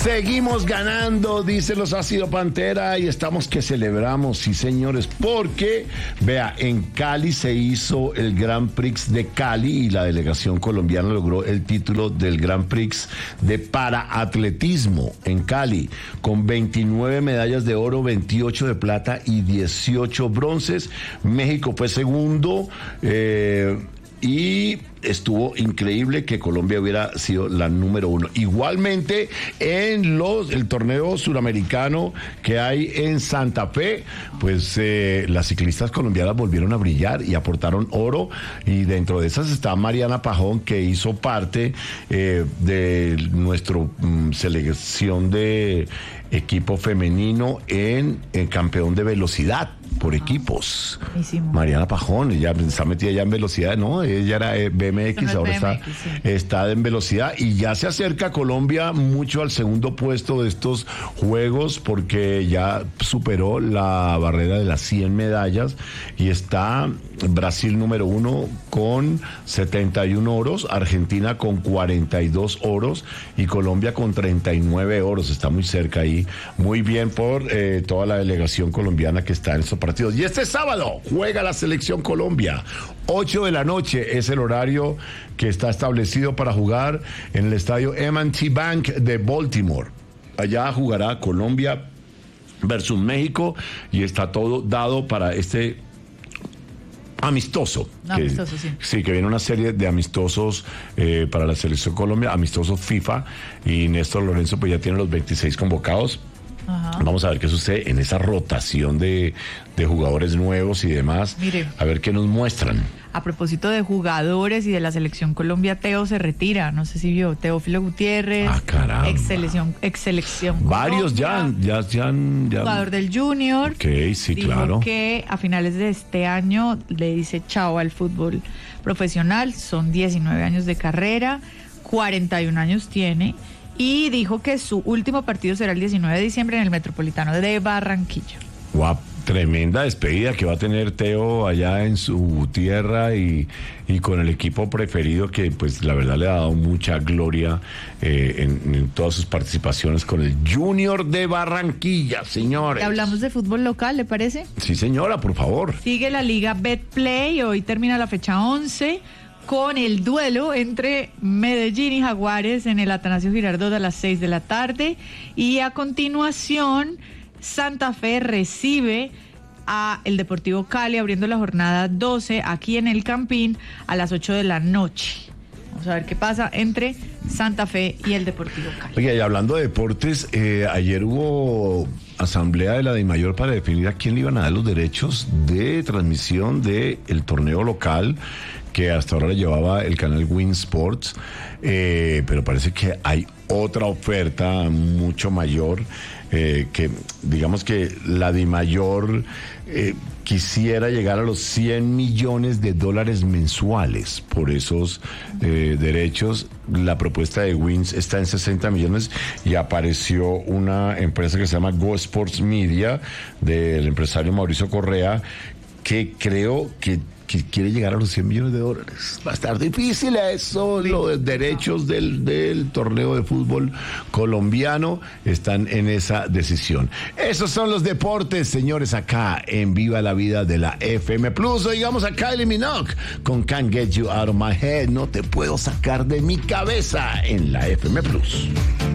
Seguimos ganando, dice los Ácido Pantera, y estamos que celebramos, sí señores, porque, vea, en Cali se hizo el Grand Prix de Cali y la delegación colombiana logró el título del Grand Prix de paraatletismo en Cali, con 29 medallas de oro, 28 de plata y 18 bronces. México fue segundo, y estuvo increíble que Colombia hubiera sido la número 1. Igualmente, en el torneo suramericano que hay en Santa Fe, pues las ciclistas colombianas volvieron a brillar y aportaron oro, y dentro de esas está Mariana Pajón, que hizo parte de nuestra selección de equipo femenino en campeón de velocidad por equipos. Buenísimo. Mariana Pajón, ella está metida ya en velocidad, ¿no? Ella era BMX, ahora está en velocidad, y ya se acerca Colombia mucho al segundo puesto de estos juegos, porque ya superó la barrera de las 100 medallas y está Brasil número 1 con 71 oros, Argentina con 42 oros y Colombia con 39 oros. Está muy cerca ahí. Muy bien por toda la delegación colombiana que está en estos partidos. Y este sábado juega la selección Colombia. 8 de la noche es el horario que está establecido para jugar en el estadio M&T Bank de Baltimore. Allá jugará Colombia versus México y está todo dado para este amistoso. Amistoso, sí. Sí, que viene una serie de amistosos para la selección Colombia, amistosos FIFA, y Néstor Lorenzo pues ya tiene los 26 convocados. Ajá. Vamos a ver qué sucede en esa rotación de jugadores nuevos y demás. Mire, a ver qué nos muestran. A propósito de jugadores y de la selección Colombia, Teo se retira. No sé si vio, Teófilo Gutiérrez. Ah, caramba. Ex selección varios Colombia, ya. Jugador del Junior. Ok, sí, dijo claro. Que a finales de este año le dice chao al fútbol profesional. Son 19 años de carrera, 41 años tiene. Y dijo que su último partido será el 19 de diciembre en el Metropolitano de Barranquilla. Guau, tremenda despedida que va a tener Teo allá en su tierra y con el equipo preferido, que pues la verdad le ha dado mucha gloria en todas sus participaciones con el Junior de Barranquilla, señores. Hablamos de fútbol local, ¿le parece? Sí, señora, por favor. Sigue la Liga Betplay, hoy termina la fecha 11 con el duelo entre Medellín y Jaguares en el Atanasio Girardot a las 6 de la tarde, y a continuación Santa Fe recibe a el Deportivo Cali, abriendo la jornada 12 aquí en el Campín a las 8 de la noche. Vamos a ver qué pasa entre Santa Fe y el Deportivo Cali. Oye, y hablando de deportes, ayer hubo asamblea de la DIMAYOR para definir a quién le iban a dar los derechos de transmisión del torneo local, que hasta ahora le llevaba el canal Win Sports, pero parece que hay otra oferta mucho mayor, que digamos que la DIMAYOR quisiera llegar a los $100 millones mensuales por esos derechos. La propuesta de Wins está en 60 millones y apareció una empresa que se llama Go Sports Media del empresario Mauricio Correa, que creo que quiere llegar a los $100 millones. Va a estar difícil eso. Los derechos del torneo de fútbol colombiano están en esa decisión. Esos son los deportes, señores, acá en Viva la Vida de la FM Plus. Oigamos a Kylie Minogue con Can't Get You Out of My Head. No te puedo sacar de mi cabeza en la FM Plus.